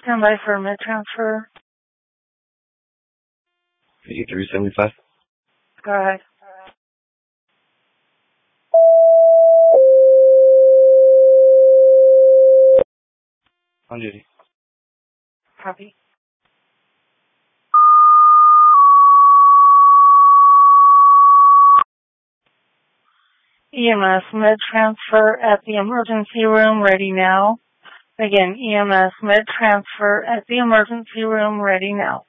Stand by for mid transfer. 8375. Go ahead. On duty. Copy. EMS mid transfer at the emergency room, ready now. Again, EMS mid transfer at the emergency room, ready now.